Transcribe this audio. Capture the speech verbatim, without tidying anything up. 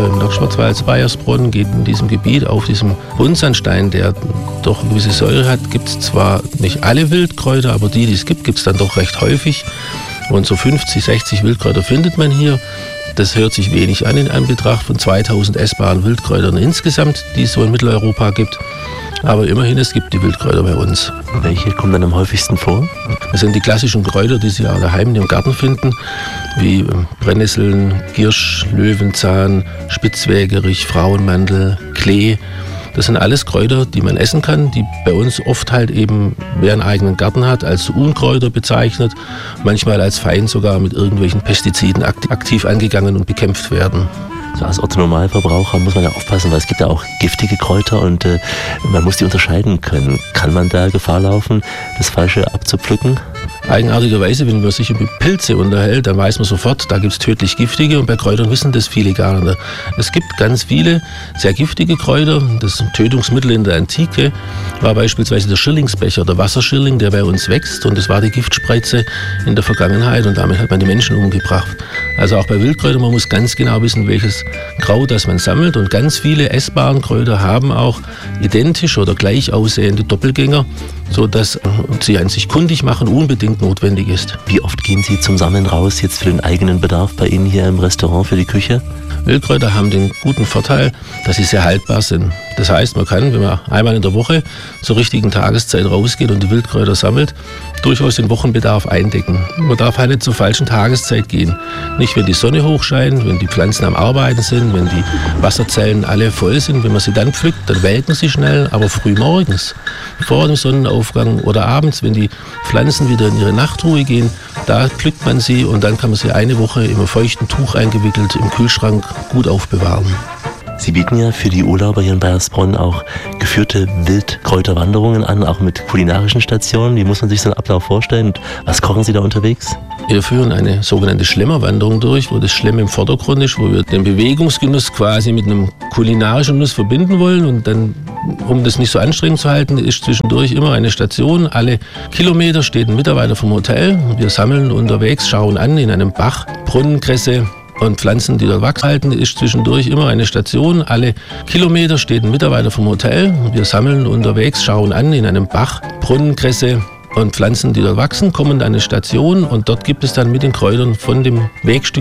hier im Nordschwarzwald-Baiersbronn geht in diesem Gebiet auf diesem Buntsandstein, der doch eine gewisse Säure hat, gibt es zwar nicht alle Wildkräuter, aber die, die es gibt, gibt es dann doch recht häufig. Und so fünfzig, sechzig Wildkräuter findet man hier. Das hört sich wenig an in Anbetracht von zweitausend essbaren Wildkräutern insgesamt, die es so in Mitteleuropa gibt. Aber immerhin, es gibt die Wildkräuter bei uns. Welche kommen dann am häufigsten vor? Das sind die klassischen Kräuter, die Sie auch daheim im Garten finden, wie Brennnesseln, Giersch, Löwenzahn, Spitzwegerich, Frauenmandel, Klee. Das sind alles Kräuter, die man essen kann, die bei uns oft halt eben, wer einen eigenen Garten hat, als Unkräuter bezeichnet, manchmal als Feind sogar mit irgendwelchen Pestiziden aktiv angegangen und bekämpft werden. So als Otto-Normalverbraucher muss man ja aufpassen, weil es gibt ja auch giftige Kräuter und äh, man muss die unterscheiden können. Kann man da Gefahr laufen, das Falsche abzupflücken? Eigenartigerweise, wenn man sich über Pilze unterhält, dann weiß man sofort, da gibt es tödlich giftige und bei Kräutern wissen das viele gar nicht. Es gibt ganz viele sehr giftige Kräuter. Das Tötungsmittel in der Antike war beispielsweise der Schirlingsbecher, der Wasserschirling, der bei uns wächst, und das war die Giftspreize in der Vergangenheit und damit hat man die Menschen umgebracht. Also auch bei Wildkräutern, man muss ganz genau wissen, welches Kraut das man sammelt, und ganz viele essbaren Kräuter haben auch identisch oder gleich aussehende Doppelgänger, sodass sie an sich kundig machen unbedingt notwendig ist. Wie oft gehen Sie zum Sammeln raus, jetzt für den eigenen Bedarf bei Ihnen hier im Restaurant für die Küche? Wildkräuter haben den guten Vorteil, dass sie sehr haltbar sind. Das heißt, man kann, wenn man einmal in der Woche zur richtigen Tageszeit rausgeht und die Wildkräuter sammelt, durchaus den Wochenbedarf eindecken. Man darf halt nicht zur falschen Tageszeit gehen. Nicht, wenn die Sonne hochscheint, wenn die Pflanzen am Arbeiten sind, wenn die Wasserzellen alle voll sind. Wenn man sie dann pflückt, dann welken sie schnell, aber früh morgens, vor dem Sonnenaufgang oder abends, wenn die Pflanzen wieder in ihre Nachtruhe gehen, da pflückt man sie und dann kann man sie eine Woche im feuchten Tuch eingewickelt im Kühlschrank gut aufbewahren. Sie bieten ja für die Urlauber hier in Baiersbronn auch geführte Wildkräuterwanderungen an, auch mit kulinarischen Stationen. Wie muss man sich so einen Ablauf vorstellen? Und was kochen Sie da unterwegs? Wir führen eine sogenannte Schlemmerwanderung durch, wo das Schlemmen im Vordergrund ist, wo wir den Bewegungsgenuss quasi mit einem kulinarischen Genuss verbinden wollen. Und dann, um das nicht so anstrengend zu halten, ist zwischendurch immer eine Station. Alle Kilometer steht ein Mitarbeiter vom Hotel. Wir sammeln unterwegs, schauen an in einem Bach, Brunnenkresse und Pflanzen, die dort wachsen halten, ist zwischendurch immer eine Station. Alle Kilometer steht ein Mitarbeiter vom Hotel. Wir sammeln unterwegs, schauen an in einem Bach, Brunnenkresse und Pflanzen, die dort wachsen, kommen an eine Station und dort gibt es dann mit den Kräutern von dem Wegstück